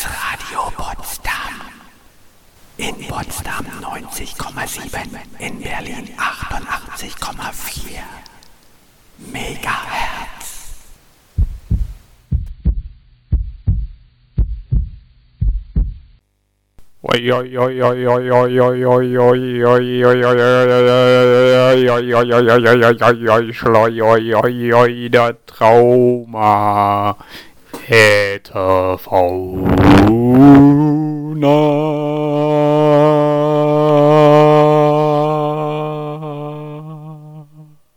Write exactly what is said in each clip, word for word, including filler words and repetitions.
Radio Potsdam. In Potsdam neunzig Komma sieben, in Berlin achtundachtzig Komma vier Megahertz. Der Trauma hätte Fauna.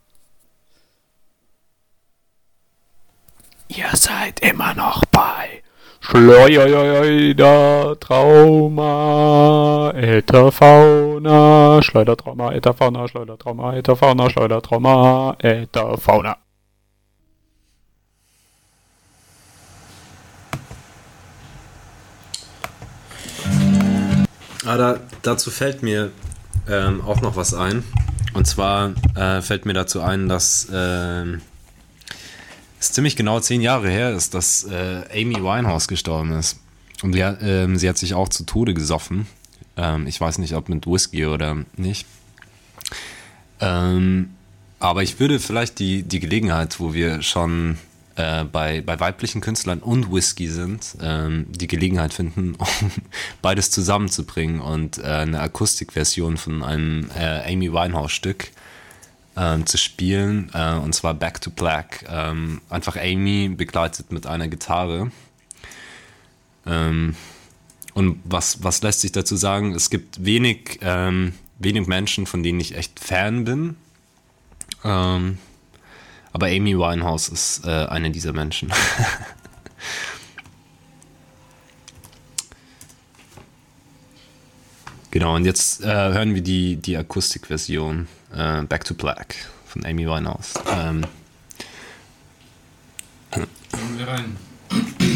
Ihr seid immer noch bei Schleuder Trauma, Äther Fauna, Schleudertrauma, Äther Fauna, Schleudertrauma, Äther Fauna, Schleudertrauma, Äther Fauna. Ah, da, dazu fällt mir ähm, auch noch was ein. Und zwar äh, fällt mir dazu ein, dass ähm, es ziemlich genau zehn Jahre her ist, dass äh, Amy Winehouse gestorben ist. Und sie, ähm, sie hat sich auch zu Tode gesoffen. Ähm, ich weiß nicht, ob mit Whisky oder nicht. Ähm, aber ich würde vielleicht die, die Gelegenheit, wo wir schon äh, bei, bei weiblichen Künstlern und Whisky sind, ähm, die Gelegenheit finden, um beides zusammenzubringen und äh, eine Akustikversion von einem äh, Amy Winehouse-Stück Ähm, zu spielen, äh, und zwar Back to Black. Ähm, einfach Amy begleitet mit einer Gitarre. Ähm, und was, was lässt sich dazu sagen? Es gibt wenig, ähm, wenig Menschen, von denen ich echt Fan bin. Ähm, aber Amy Winehouse ist äh, eine dieser Menschen. Genau, und jetzt äh, hören wir die, die Akustikversion äh, Back to Black von Amy Winehouse. Ähm, Kommen wir rein.